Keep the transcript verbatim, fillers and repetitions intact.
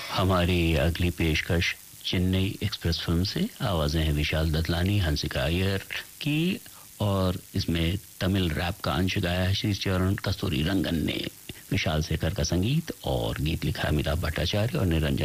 हमारी अगली पेशकश चेन्नई एक्सप्रेस फिल्म से। आवाजें हैं विशाल ददलानी, हंसिका अय्यर की, और इसमें तमिल रैप का अंश गाया है श्री चरण कस्तूरी रंगन ने। विशाल शेखर का संगीत और गीत लिखा है अमिताभ भट्टाचार्य और निरंजन